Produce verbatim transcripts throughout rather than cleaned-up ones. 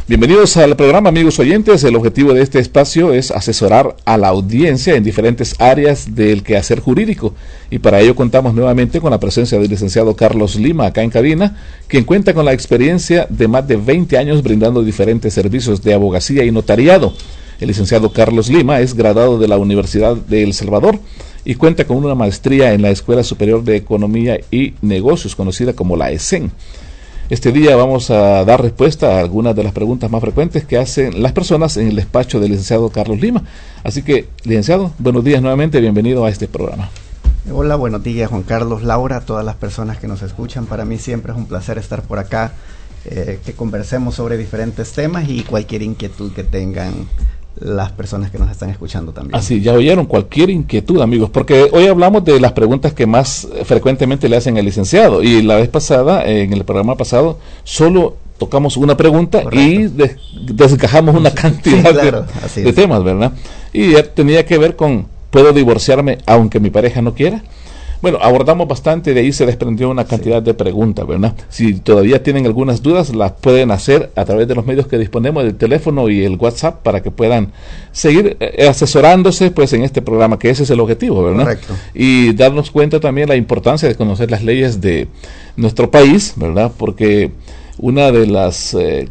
Bienvenidos al programa, amigos oyentes. El objetivo de este espacio es asesorar a la audiencia en diferentes áreas del quehacer jurídico, y para ello contamos nuevamente con la presencia del licenciado Carlos Lima acá en cabina, quien cuenta con la experiencia de más de veinte años brindando diferentes servicios de abogacía y notariado. El licenciado Carlos Lima es graduado de la Universidad de El Salvador y cuenta con una maestría en la Escuela Superior de Economía y Negocios, conocida como la E S E N. Este día vamos a dar respuesta a algunas de las preguntas más frecuentes que hacen las personas en el despacho del licenciado Carlos Lima. Así que, licenciado, buenos días nuevamente, bienvenido a este programa. Hola, buenos días, Juan Carlos, Laura, todas las personas que nos escuchan. Para mí siempre es un placer estar por acá, eh, que conversemos sobre diferentes temas y cualquier inquietud que tengan las personas que nos están escuchando también. Así, ya oyeron, cualquier inquietud, amigos, porque hoy hablamos de las preguntas que más frecuentemente le hacen al licenciado, y la vez pasada, en el programa pasado, solo tocamos una pregunta. Correcto. Y des desgajamos una cantidad sí, claro, de, de temas, ¿verdad? Y tenía que ver con, ¿puedo divorciarme aunque mi pareja no quiera? Bueno, abordamos bastante, de ahí se desprendió una cantidad sí. de preguntas, ¿verdad? Si todavía tienen algunas dudas, las pueden hacer a través de los medios que disponemos, del teléfono y el WhatsApp, para que puedan seguir eh, asesorándose pues en este programa, que ese es el objetivo, ¿verdad? Correcto. Y darnos cuenta también la importancia de conocer las leyes de nuestro país, ¿verdad? Porque una de las eh,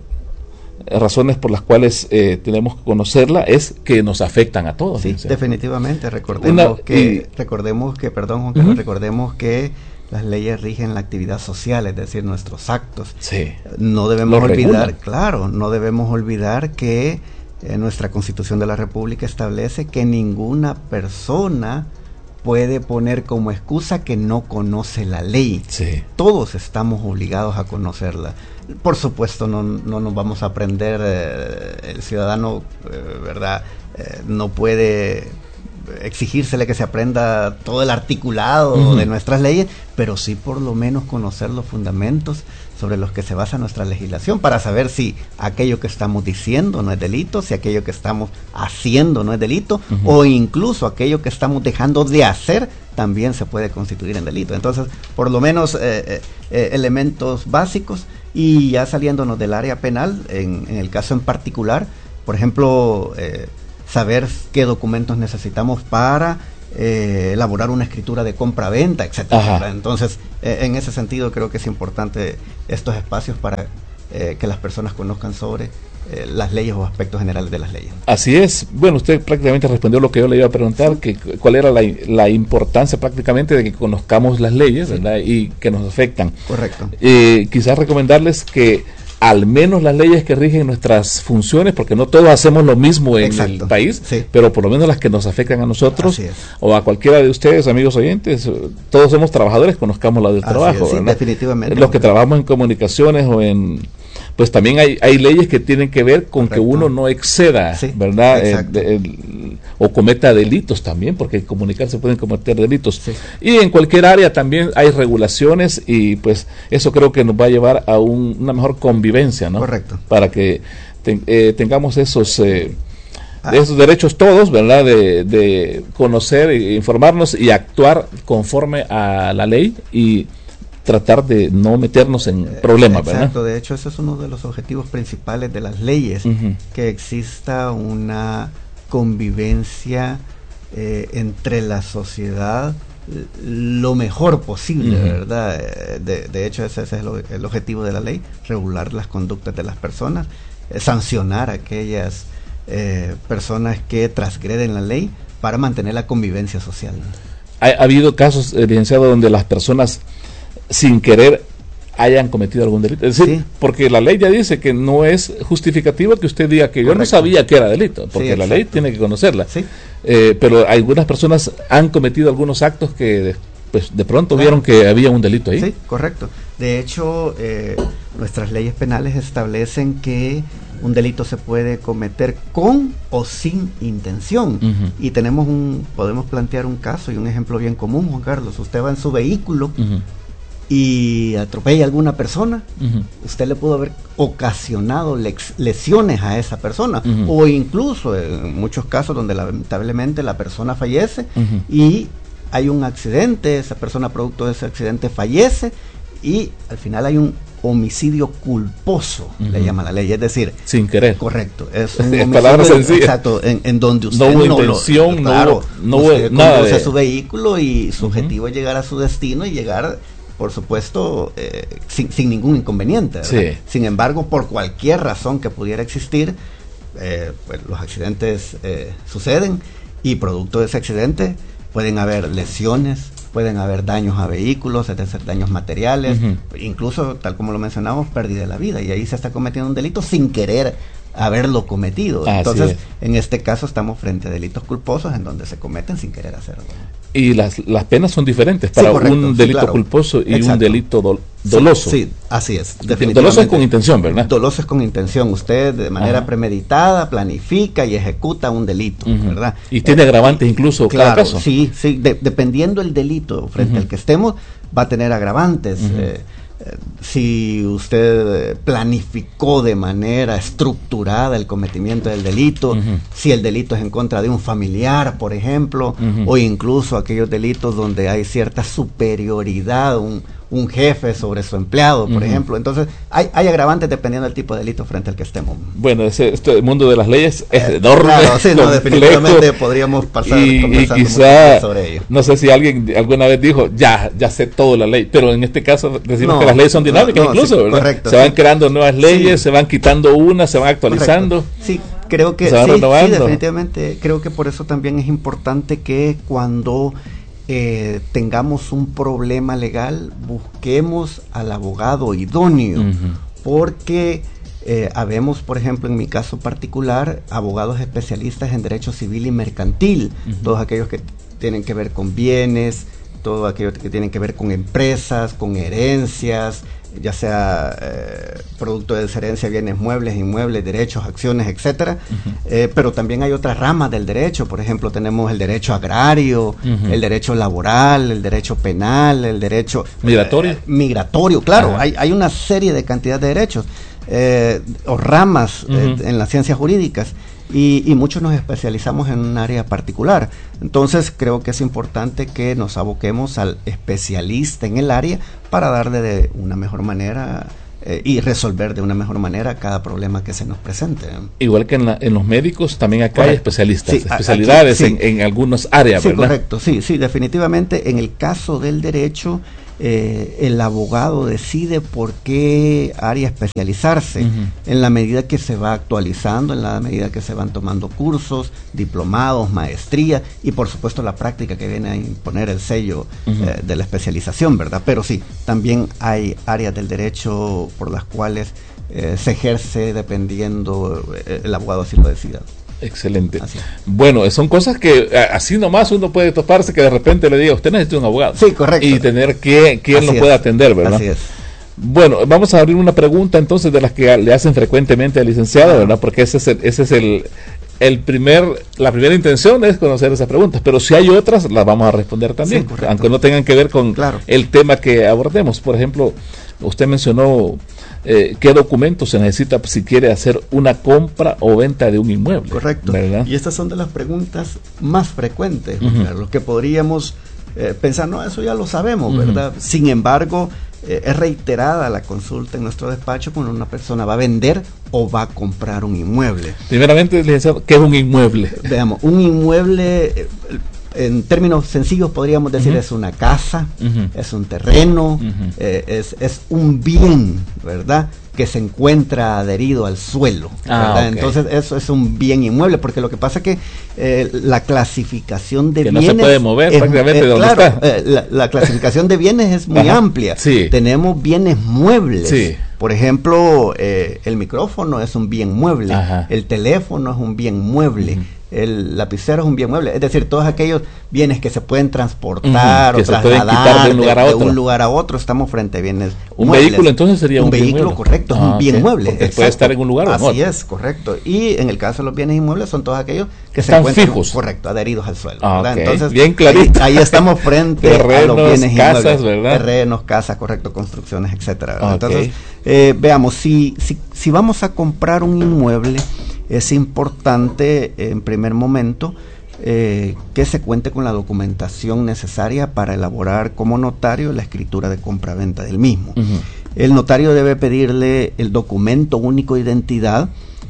razones por las cuales eh, tenemos que conocerla es que nos afectan a todos. Sí, ¿sí? Definitivamente. Recordemos Una, que, y, recordemos que, perdón, Juan Carlos, uh-huh. recordemos que las leyes rigen la actividad social, es decir, nuestros actos. Sí. No debemos olvidar, regula. claro, no debemos olvidar que eh, nuestra Constitución de la República establece que ninguna persona puede poner como excusa que no conoce la ley. Sí. Todos estamos obligados a conocerla. Por supuesto, no, no nos vamos a aprender, eh, el ciudadano, eh, ¿verdad? Eh, no puede exigírsele que se aprenda todo el articulado uh-huh. de nuestras leyes, pero sí por lo menos conocer los fundamentos sobre los que se basa nuestra legislación, para saber si aquello que estamos diciendo no es delito, si aquello que estamos haciendo no es delito, uh-huh. o incluso aquello que estamos dejando de hacer también se puede constituir en delito. Entonces, por lo menos eh, eh, elementos básicos. Y ya saliéndonos del área penal, en, en el caso en particular, por ejemplo, eh, saber qué documentos necesitamos para eh, elaborar una escritura de compra-venta, etcétera. Entonces, eh, en ese sentido creo que es importante estos espacios para eh, que las personas conozcan sobre eh, las leyes o aspectos generales de las leyes. Así es. Bueno, usted prácticamente respondió lo que yo le iba a preguntar, que cuál era la, la importancia prácticamente de que conozcamos las leyes, sí. ¿verdad? Y que nos afectan. Correcto. Eh, quizás recomendarles que al menos las leyes que rigen nuestras funciones, porque no todos hacemos lo mismo en Exacto. el país, sí. pero por lo menos las que nos afectan a nosotros o a cualquiera de ustedes, amigos oyentes, todos somos trabajadores, conozcamos la del Así trabajo, es, sí, ¿verdad? Definitivamente. Los que trabajamos en comunicaciones o en... pues también hay, hay leyes que tienen que ver con Correcto. que uno no exceda, sí, ¿verdad? Eh, de, el, o cometa delitos también, porque al comunicar se pueden cometer delitos. Sí. Y en cualquier área también hay regulaciones, y pues eso creo que nos va a llevar a un, una mejor convivencia, ¿no? Correcto. Para que te, eh, tengamos esos... Eh, de esos derechos todos, ¿verdad? De, de conocer e informarnos y actuar conforme a la ley y tratar de no meternos en problemas, Exacto, ¿verdad? Exacto, de hecho ese es uno de los objetivos principales de las leyes, uh-huh. que exista una convivencia eh, entre la sociedad lo mejor posible, uh-huh. ¿verdad? De, de hecho ese, ese es el, el objetivo de la ley, regular las conductas de las personas, eh, sancionar a aquellas eh, personas que transgreden la ley para mantener la convivencia social. Ha, ha habido casos, eh, licenciado, donde las personas sin querer hayan cometido algún delito, es decir, sí. porque la ley ya dice que no es justificativo que usted diga que Correcto. yo no sabía que era delito, porque sí, la ley tiene que conocerla, sí. eh, pero algunas personas han cometido algunos actos que pues de pronto claro. vieron que había un delito ahí. Sí, correcto. De hecho, eh, nuestras leyes penales establecen que un delito se puede cometer con o sin intención. Uh-huh. Y tenemos un, podemos plantear un caso y un ejemplo bien común, Juan Carlos. Usted va en su vehículo uh-huh. y atropella a alguna persona, uh-huh. usted le pudo haber ocasionado lex- lesiones a esa persona, uh-huh. o incluso en muchos casos donde lamentablemente la persona fallece uh-huh. y hay un accidente, esa persona producto de ese accidente fallece, y al final hay un homicidio culposo, uh-huh. le llama la ley, es decir, sin querer. Correcto, es un homicidio, palabra sencilla. Exacto, en, en donde usted no hubo no intención, lo, claro, no hubo, no usted hubo nada conduce de su vehículo y su uh-huh. objetivo es llegar a su destino y llegar, por supuesto, eh, sin, sin ningún inconveniente. Sí. Sin embargo, por cualquier razón que pudiera existir, eh, pues los accidentes eh, suceden y producto de ese accidente pueden haber lesiones, pueden haber daños a vehículos, es decir, daños materiales, uh-huh. incluso, tal como lo mencionamos, pérdida de la vida, y ahí se está cometiendo un delito sin querer haberlo cometido. Así Entonces, es. En este caso estamos frente a delitos culposos en donde se cometen sin querer hacerlo. Y las, las penas son diferentes para sí, correcto, un sí, delito claro. culposo y Exacto. un delito do, doloso. Sí, sí, así es. Doloso es con intención, ¿verdad? Doloso es con intención. Usted de manera Ajá. premeditada planifica y ejecuta un delito, uh-huh. ¿verdad? Y tiene agravantes incluso claro, cada caso. Sí, sí. De, dependiendo el delito frente uh-huh. al que estemos, va a tener agravantes. Uh-huh. Eh, si usted planificó de manera estructurada el cometimiento del delito, uh-huh. si el delito es en contra de un familiar, por ejemplo, uh-huh. o incluso aquellos delitos donde hay cierta superioridad, un, un jefe sobre su empleado, por uh-huh. ejemplo. Entonces, hay, hay agravantes dependiendo del tipo de delito frente al que estemos. Bueno, ese, este mundo de las leyes es eh, enorme. Claro, sí, no, definitivamente podríamos pasar y, conversando y quizá, sobre ello. No sé si alguien alguna vez dijo, ya, ya sé todo la ley, pero en este caso decimos no, que las leyes son dinámicas, no, no, incluso, sí, ¿verdad? Correcto, se van sí. creando nuevas leyes, sí. se van quitando unas, se van actualizando. Correcto. Sí, creo que se van sí, renovando. sí, definitivamente, creo que por eso también es importante que cuando eh, tengamos un problema legal, busquemos al abogado idóneo, uh-huh. porque eh, habemos, por ejemplo, en mi caso particular, abogados especialistas en derecho civil y mercantil, uh-huh. todos aquellos que tienen que ver con bienes, todo aquello que tienen que ver con empresas, con herencias, ya sea eh, producto de herencia, bienes muebles, inmuebles, derechos, acciones, etcétera. Uh-huh. Eh, pero también hay otras ramas del derecho. Por ejemplo, tenemos el derecho agrario, uh-huh. el derecho laboral, el derecho penal, el derecho migratorio. Eh, migratorio, claro. Uh-huh. Hay, hay una serie de cantidad de derechos eh, o ramas uh-huh. eh, en las ciencias jurídicas. Y, y muchos nos especializamos en un área particular. Entonces creo que es importante que nos aboquemos al especialista en el área para darle de una mejor manera eh, y resolver de una mejor manera cada problema que se nos presente. Igual que en, la, en los médicos, también acá correcto. Hay especialistas, sí, especialidades aquí, sí. en, en algunas áreas, sí, ¿verdad? Correcto, sí, sí, definitivamente. En el caso del derecho, Eh, el abogado decide por qué área especializarse, uh-huh. en la medida que se va actualizando, en la medida que se van tomando cursos, diplomados, maestría y por supuesto la práctica que viene a imponer el sello uh-huh. eh, de la especialización, ¿verdad? Pero sí, también hay áreas del derecho por las cuales eh, se ejerce dependiendo eh, el abogado así lo decida. Excelente. Bueno, son cosas que así nomás uno puede toparse que de repente le diga, usted necesita un abogado. Sí, correcto. Y tener que quien lo pueda atender, ¿verdad? Así es. Bueno, vamos a abrir una pregunta entonces de las que le hacen frecuentemente al licenciado, ¿verdad? Porque ese es el, ese es el, el primer, la primera intención es conocer esas preguntas, pero si hay otras las vamos a responder también, sí, aunque no tengan que ver con claro. el tema que abordemos. Por ejemplo, usted mencionó Eh, qué documentos se necesita si quiere hacer una compra o venta de un inmueble. Correcto. ¿Verdad? Y estas son de las preguntas más frecuentes, uh-huh. Carlos, que podríamos eh, pensar, no, eso ya lo sabemos, uh-huh. ¿verdad? Sin embargo, eh, es reiterada la consulta en nuestro despacho cuando una persona va a vender o va a comprar un inmueble. Primeramente, licenciado, ¿qué es un inmueble? Veamos, un inmueble... Eh, en términos sencillos podríamos decir uh-huh. es una casa, uh-huh. es un terreno, uh-huh. eh, es, es un bien, ¿verdad? Que se encuentra adherido al suelo, ¿verdad? Ah, okay. Entonces eso es un bien inmueble, porque lo que pasa es que eh, la clasificación de que bienes... no se puede mover es, prácticamente eh, de donde claro, está. Eh, la, la clasificación de bienes es muy Ajá. amplia. Sí. Tenemos bienes muebles. Sí. Por ejemplo, eh, el micrófono es un bien mueble, Ajá. el teléfono es un bien mueble, uh-huh. el lapicero es un bien mueble, es decir, todos aquellos bienes que se pueden transportar uh-huh. o que trasladar se pueden quitar de un lugar a otro, de un lugar a otro estamos frente a bienes un muebles. Vehículo entonces sería un, un bien vehículo, mueble. correcto, es ah, un bien okay. mueble. Porque puede estar en un lugar o Así en otro. es, correcto. Y en el caso de los bienes inmuebles son todos aquellos que están se encuentran fijos. correcto, adheridos al suelo. Ah, ¿verdad? okay. Entonces, bien clarito. Ahí, ahí estamos frente terrenos, a los bienes casas, inmuebles. ¿verdad? Terrenos, casas, correcto, construcciones, etcétera. Okay. Entonces, eh, veamos, si, si, si vamos a comprar un inmueble, es importante en primer momento eh, que se cuente con la documentación necesaria para elaborar como notario la escritura de compraventa del mismo. Uh-huh. El notario debe pedirle el documento único de identidad.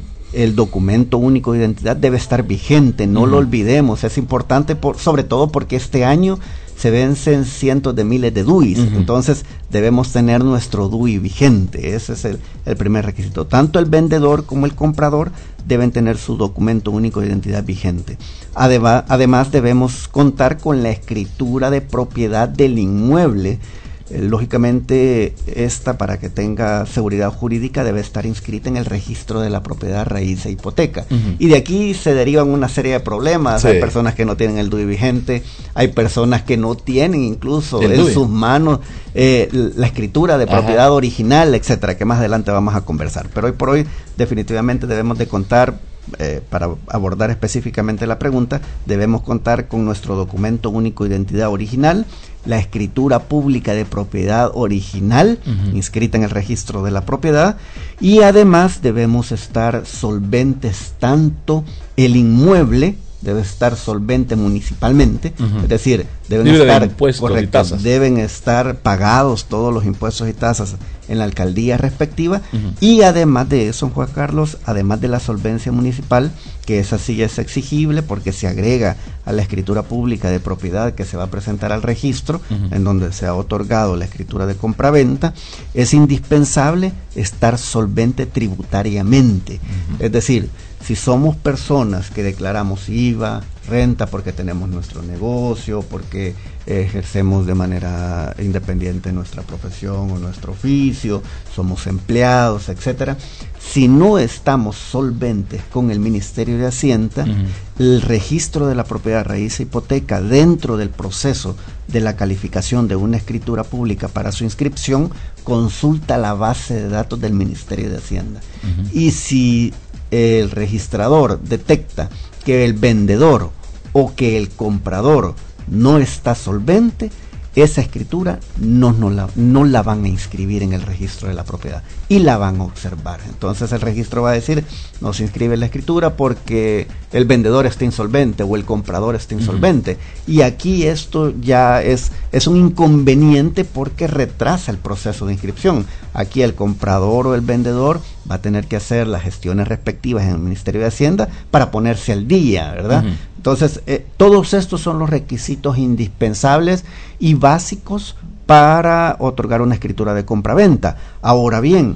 El documento único de identidad debe estar vigente, no uh-huh. lo olvidemos, es importante, por, sobre todo porque este año se vencen cientos de miles de D U Is, uh-huh. entonces debemos tener nuestro D U I vigente, ese es el, el primer requisito. Tanto el vendedor como el comprador deben tener su documento único de identidad vigente. Además, además debemos contar con la escritura de propiedad del inmueble. Eh, lógicamente, esta, para que tenga seguridad jurídica, debe estar inscrita en el registro de la propiedad, raíz e hipoteca. Uh-huh. Y de aquí se derivan una serie de problemas. Sí. Hay personas que no tienen el D U I vigente, hay personas que no tienen incluso el en D U I. Sus manos eh, la escritura de propiedad Ajá. original, etcétera, que más adelante vamos a conversar. Pero hoy por hoy, definitivamente debemos de contar, Eh, para abordar específicamente la pregunta, debemos contar con nuestro documento único de identidad original, la escritura pública de propiedad original, uh-huh. inscrita en el registro de la propiedad, y además debemos estar solventes, tanto el inmueble debe estar solvente municipalmente, uh-huh. es decir, deben Libre estar de impuestos correcto, y tasas. Deben estar pagados todos los impuestos y tasas en la alcaldía respectiva, uh-huh. y además de eso, Juan Carlos, además de la solvencia municipal, que esa sí es exigible porque se agrega a la escritura pública de propiedad que se va a presentar al registro, uh-huh. en donde se ha otorgado la escritura de compraventa, es indispensable estar solvente tributariamente, uh-huh. es decir, si somos personas que declaramos I V A, renta porque tenemos nuestro negocio, porque ejercemos de manera independiente nuestra profesión o nuestro oficio, somos empleados, etcétera, si no estamos solventes con el Ministerio de Hacienda, uh-huh. el registro de la propiedad, raíz e hipoteca dentro del proceso de la calificación de una escritura pública para su inscripción, consulta la base de datos del Ministerio de Hacienda. Uh-huh. Y si el registrador detecta que el vendedor o que el comprador no está solvente, esa escritura no, no, la, no la van a inscribir en el registro de la propiedad y la van a observar. Entonces el registro va a decir, no se inscribe la escritura porque el vendedor está insolvente o el comprador está insolvente. Uh-huh. Y aquí esto ya es, es un inconveniente porque retrasa el proceso de inscripción. Aquí el comprador o el vendedor va a tener que hacer las gestiones respectivas en el Ministerio de Hacienda para ponerse al día, ¿verdad? Uh-huh. Entonces, eh, todos estos son los requisitos indispensables y básicos para otorgar una escritura de compraventa. Ahora bien,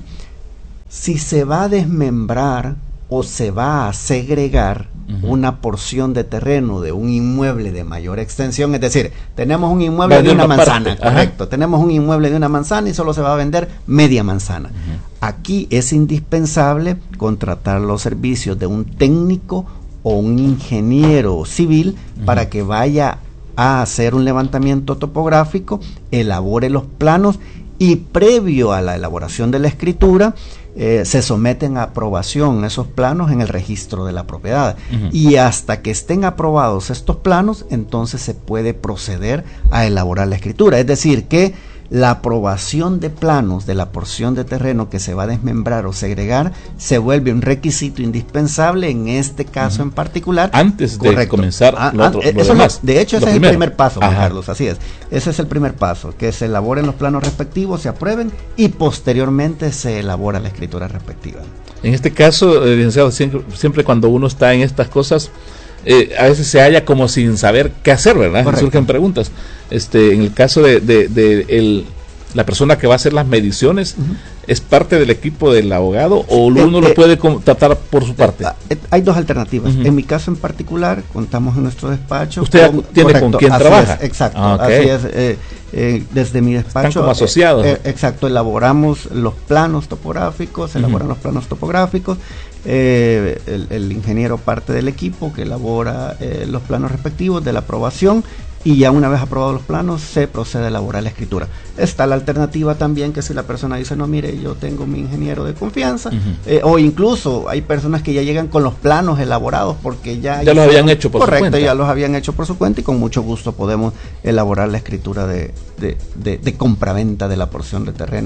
si se va a desmembrar o se va a segregar uh-huh. una porción de terreno de un inmueble de mayor extensión, es decir, tenemos un inmueble de una manzana, parte. correcto, Ajá. tenemos un inmueble de una manzana y solo se va a vender media manzana. Uh-huh. Aquí es indispensable contratar los servicios de un técnico o un ingeniero civil uh-huh. para que vaya a hacer un levantamiento topográfico, elabore los planos y previo a la elaboración de la escritura eh, se someten a aprobación esos planos en el registro de la propiedad. Uh-huh. Y hasta que estén aprobados estos planos, entonces se puede proceder a elaborar la escritura. Es decir, que la aprobación de planos de la porción de terreno que se va a desmembrar o segregar se vuelve un requisito indispensable en este caso uh-huh. en particular. Antes de Correcto. comenzar ah, lo otro, ah, lo eso demás, no, de hecho, ese es primero. el primer paso, Juan Ajá. Carlos, así es. Ese es el primer paso, que se elaboren los planos respectivos, se aprueben y posteriormente se elabora la escritura respectiva. En este caso, eh, licenciado, siempre, siempre cuando uno está en estas cosas, Eh, a veces se halla como sin saber qué hacer, ¿verdad? Correcto. Surgen preguntas. Este, en el caso de, de, de el, la persona que va a hacer las mediciones, uh-huh. ¿es parte del equipo del abogado o uno eh, lo eh, puede tratar por su parte? Eh, eh, hay dos alternativas. Uh-huh. En mi caso en particular, contamos en nuestro despacho. ¿Usted con, tiene correcto, con quién trabaja? Es, exacto, ah, okay. así es. Eh, eh, desde mi despacho. Están como asociados. Eh, eh, exacto, elaboramos los planos topográficos, uh-huh. elaboran los planos topográficos. Eh, el, el ingeniero parte del equipo que elabora eh, los planos respectivos de la aprobación y ya una vez aprobados los planos se procede a elaborar la escritura. Está la alternativa también que si la persona dice, no, mire, yo tengo mi ingeniero de confianza, uh-huh. eh, o incluso hay personas que ya llegan con los planos elaborados porque ya... Ya los habían hecho por correcto, su cuenta. ya los habían hecho por su cuenta y con mucho gusto podemos elaborar la escritura de, de, de, de compraventa de la porción de terreno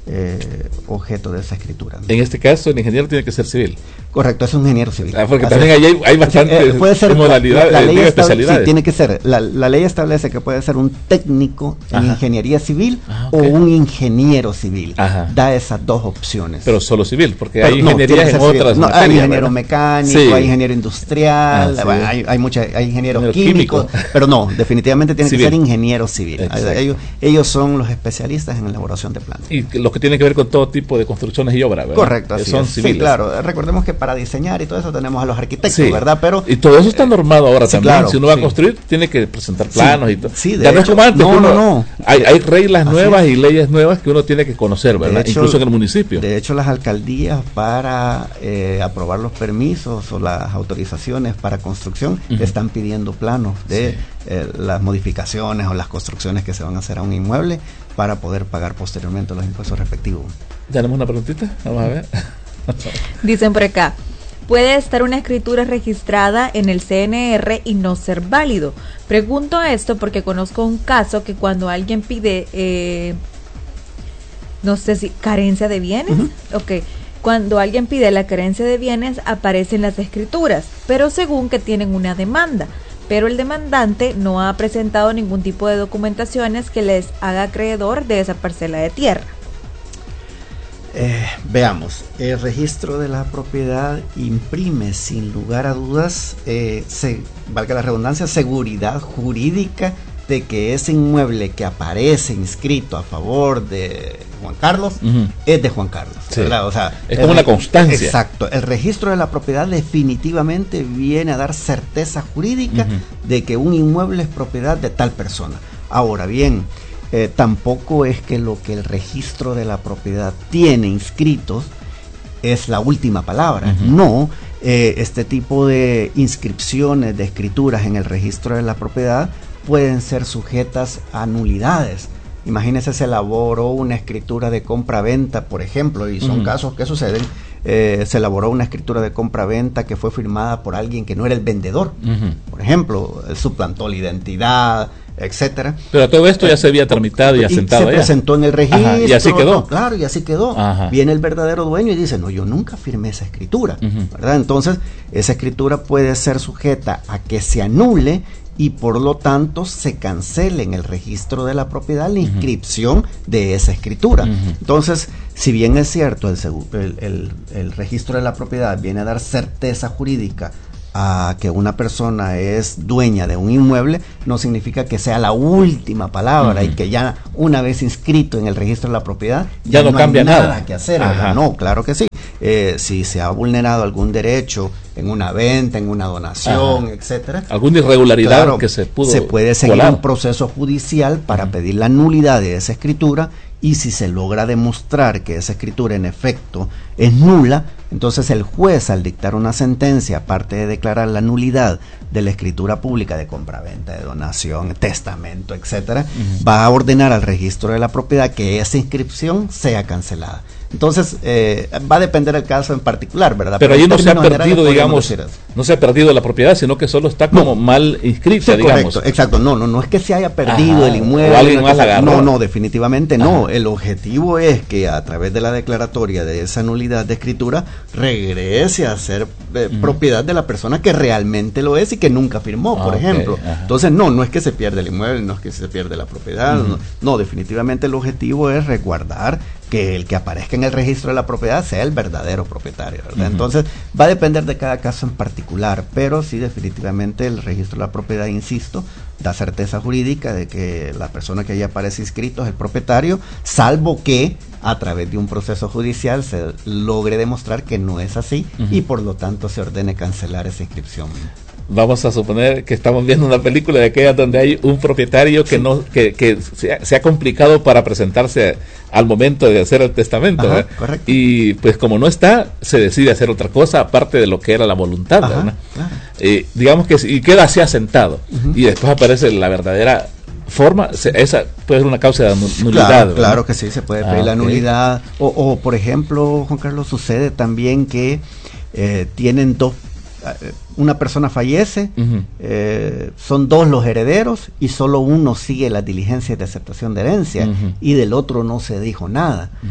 eh, objeto de esa escritura, ¿no? En este caso, el ingeniero tiene que ser civil. Correcto, es un ingeniero civil. Ah, porque Así también ahí hay, hay bastantes eh, puede ser, modalidades, la, la ley eh, estable, especialidades. Sí, tiene que ser. La, la ley establece que puede ser un técnico en Ajá. ingeniería civil ah, okay. o un ingeniero civil. Ajá. Da esas dos opciones. Pero solo civil, porque Pero hay no, ingenierías en civil. otras No, materias, hay ingeniero ¿verdad? mecánico, Sí. hay ingeniero industrial, Ah, sí. hay, hay, mucha, hay ingenieros Ingeniero químicos, químico. pero no, definitivamente tiene Civil. que ser ingeniero civil. Exacto. Ellos, ellos son los especialistas en elaboración de planos. Y los que tienen que ver con todo tipo de construcciones y obras, ¿verdad? Correcto, Que así son es. civiles. Sí, claro. Recordemos que para diseñar y todo eso tenemos a los arquitectos, Sí. ¿verdad? Pero y todo eso está normado ahora sí, también. claro, Si uno va sí. a construir, tiene que presentar planos Sí, y todo. sí, de ya no es hecho, como antes. no, que uno- no, no. Hay, hay reglas Así nuevas es. y leyes nuevas que uno tiene que conocer, ¿verdad? De hecho, Incluso en el municipio. De hecho, las alcaldías para eh, aprobar los permisos o las autorizaciones para construcción Ujú. están pidiendo planos de Sí. eh, las modificaciones o las construcciones que se van a hacer a un inmueble para poder pagar posteriormente los impuestos respectivos. ¿Tenemos una preguntita? Vamos a ver. Dicen por acá, puede estar una escritura registrada en el C N R y no ser válido. Pregunto esto porque conozco un caso que cuando alguien pide, eh, no sé si carencia de bienes, Uh-huh. ok, cuando alguien pide la carencia de bienes aparecen las escrituras, pero según que tienen una demanda, pero el demandante no ha presentado ningún tipo de documentaciones que les haga acreedor de esa parcela de tierra. Eh, veamos, el registro de la propiedad imprime sin lugar a dudas, eh, se, valga la redundancia, seguridad jurídica de que ese inmueble que aparece inscrito a favor de Juan Carlos Ujú. es de Juan Carlos, Sí. ¿verdad? O sea, Es el como una re- constancia. Exacto, el registro de la propiedad definitivamente viene a dar certeza jurídica Ujú. de que un inmueble es propiedad de tal persona. Ahora bien, Eh, tampoco es que lo que el registro de la propiedad tiene inscritos es la última palabra. Uh-huh. No, eh, este tipo de inscripciones, de escrituras en el registro de la propiedad pueden ser sujetas a nulidades. Imagínese, se elaboró una escritura de compra-venta, por ejemplo, y son Uh-huh. casos que suceden. Eh, se elaboró una escritura de compra-venta que fue firmada por alguien que no era el vendedor. Ujú. Por ejemplo, suplantó la identidad, etcétera. Pero todo esto ya se había tramitado y asentado se allá. presentó en el registro. Ajá, y así quedó. No, claro, y así quedó. Ajá. Viene el verdadero dueño y dice, no, yo nunca firmé esa escritura, Ujú. ¿verdad? Entonces, esa escritura puede ser sujeta a que se anule y por lo tanto se cancele en el registro de la propiedad la inscripción de esa escritura. Ujú. Entonces, si bien es cierto, el, segu- el, el, el registro de la propiedad viene a dar certeza jurídica a que una persona es dueña de un inmueble, no significa que sea la última palabra. Uh-huh. Y que ya una vez inscrito en el registro de la propiedad Ya no hay cambia nada. que hacer, Ajá. ¿verdad? No, claro que sí. Eh, si se ha vulnerado algún derecho en una venta, en una donación, Ajá. etcétera, Alguna irregularidad claro, que se pudo se puede seguir colar. un proceso judicial para Ujú. pedir la nulidad de esa escritura, y si se logra demostrar que esa escritura en efecto es nula, entonces el juez, al dictar una sentencia, aparte de declarar la nulidad de la escritura pública de compraventa, de donación, testamento, etcétera, Ujú. va a ordenar al registro de la propiedad que esa inscripción sea cancelada. Entonces, eh, va a depender el caso en particular, ¿verdad? Pero ahí en no se ha términos generales perdido, podríamos digamos, decir eso. no se ha perdido la propiedad, sino que solo está como mal inscrita, Sí, digamos. correcto, exacto. No, no, no es que se haya perdido Ajá, el inmueble. o alguien no, más es que la se- agarró. no, no, definitivamente no. Ajá. El objetivo es que a través de la declaratoria de esa nulidad de escritura regrese a ser eh, Ujú. propiedad de la persona que realmente lo es y que nunca firmó, Ah, por ok, ejemplo. ajá. Entonces, no, no es que se pierde el inmueble, no es que se pierde la propiedad. Ujú. no, no, definitivamente el objetivo es resguardar que el que aparezca en el registro de la propiedad sea el verdadero propietario, ¿verdad? Ujú. Entonces, va a depender de cada caso en particular, pero sí, definitivamente el registro de la propiedad, insisto, da certeza jurídica de que la persona que ahí aparece inscrito es el propietario, salvo que a través de un proceso judicial se logre demostrar que no es así. Ujú. Y por lo tanto se ordene cancelar esa inscripción. Vamos a suponer que estamos viendo una película de aquella donde hay un propietario que Sí. no que, que se, ha, se ha complicado para presentarse al momento de hacer el testamento. Ajá, ¿verdad? correcto. Y pues como no está, se decide hacer otra cosa aparte de lo que era la voluntad. Ajá, ¿verdad? claro. Eh, digamos que si- y queda así asentado. Ujú. Y después aparece la verdadera forma, se- esa puede ser una causa de nu- nulidad. Claro, ¿verdad? claro que sí, se puede pedir Ah, la ok. nulidad. O, o, por ejemplo, Juan Carlos, sucede también que eh, tienen dos, eh, una persona fallece, Ujú. eh, son dos los herederos y solo uno sigue las diligencias de aceptación de herencia, Ujú. y del otro no se dijo nada. Ujú.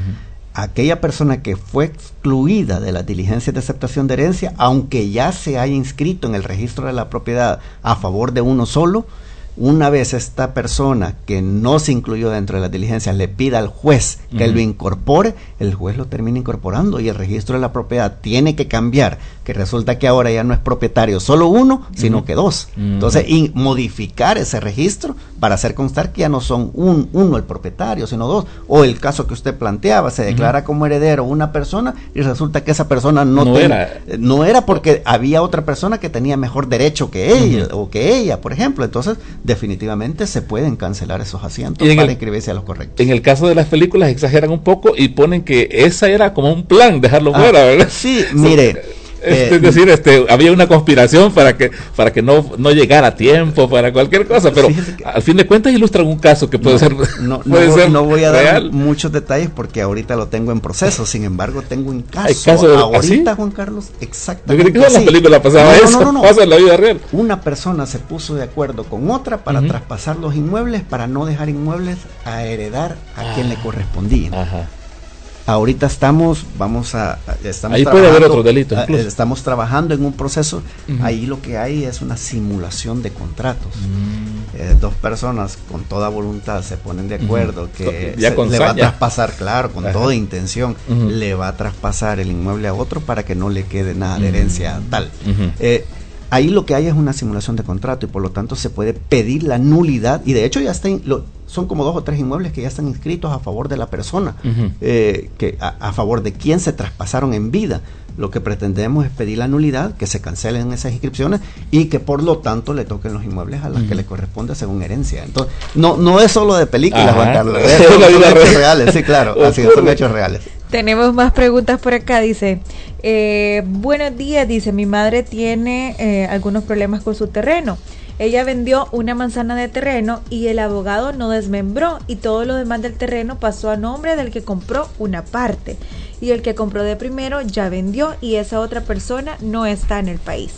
aquella persona que fue excluida de las diligencias de aceptación de herencia, aunque ya se haya inscrito en el registro de la propiedad a favor de uno solo, una vez esta persona que no se incluyó dentro de las diligencias le pida al juez que uh-huh. lo incorpore, el juez lo termina incorporando y el registro de la propiedad tiene que cambiar, que resulta que ahora ya no es propietario solo uno, sino uh-huh. que dos. Uh-huh. Entonces, y modificar ese registro para hacer constar que ya no son un, uno el propietario, sino dos. O el caso que usted planteaba, se declara uh-huh. como heredero una persona y resulta que esa persona no, no, ten, era. no era porque había otra persona que tenía mejor derecho que ella uh-huh. o que ella, por ejemplo. Entonces, definitivamente se pueden cancelar esos asientos para el, inscribirse a los correctos. En el caso de las películas exageran un poco y ponen que esa era como un plan, dejarlo ah, fuera, ¿verdad? Sí, mire. Este, eh, es decir, este, había una conspiración para que para que no, no llegara a tiempo, para cualquier cosa, pero que, al fin de cuentas ilustran un caso que puede no, ser no, puede no, ser no voy a real. dar muchos detalles porque ahorita lo tengo en proceso, sin embargo tengo un caso, caso de, ahorita ¿así? Juan Carlos, exactamente. Yo creo que en la película pasaba no, eso, no, no, no. pasa en la vida real. Una persona se puso de acuerdo con otra para uh-huh. traspasar los inmuebles, para no dejar inmuebles a heredar a ah, quien le correspondía. Ajá. Ahorita estamos, vamos a, estamos ahí puede haber otro delito. Incluso. Estamos trabajando en un proceso. Uh-huh. Ahí lo que hay es una simulación de contratos. Uh-huh. Eh, dos personas con toda voluntad se ponen de acuerdo uh-huh. que ya se, con le saña. va a traspasar, claro, con uh-huh. toda intención, uh-huh. le va a traspasar el inmueble a otro para que no le quede nada de herencia uh-huh. tal. Uh-huh. Eh, Ahí lo que hay es una simulación de contrato y por lo tanto se puede pedir la nulidad y de hecho ya están, lo, son como dos o tres inmuebles que ya están inscritos a favor de la persona, uh-huh. eh, que a, a favor de quien se traspasaron en vida. Lo que pretendemos es pedir la nulidad, que se cancelen esas inscripciones y que por lo tanto le toquen los inmuebles a las uh-huh. que le corresponde según herencia. Entonces, no no es solo de películas, Ajá. Juan Carlos, es son hechos real. reales, sí, claro, así son hechos reales. Tenemos más preguntas por acá, dice, eh, buenos días, dice, mi madre tiene eh, algunos problemas con su terreno. Ella vendió una manzana de terreno y el abogado no desmembró y todo lo demás del terreno pasó a nombre del que compró una parte. Y el que compró de primero ya vendió y esa otra persona no está en el país.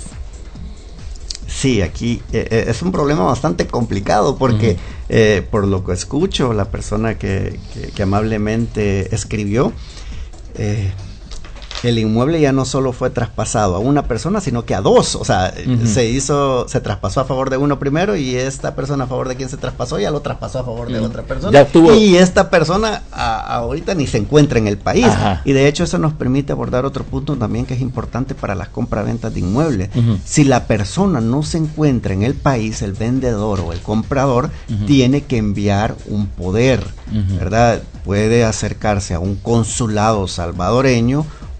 Sí, aquí eh, es un problema bastante complicado porque uh-huh. eh, por lo que escucho, la persona que, que, que amablemente escribió, eh, el inmueble ya no solo fue traspasado a una persona, sino que a dos, o sea, uh-huh. se hizo, se traspasó a favor de uno primero y esta persona a favor de quien se traspasó ya lo traspasó a favor de uh-huh. otra persona. Ya tuvo... Y esta persona a, ahorita ni se encuentra en el país. Ajá. Y de hecho eso nos permite abordar otro punto también que es importante para las compraventas de inmuebles. Uh-huh. Si la persona no se encuentra en el país, el vendedor o el comprador uh-huh. tiene que enviar un poder, uh-huh. ¿verdad? Puede acercarse a un consulado salvadoreño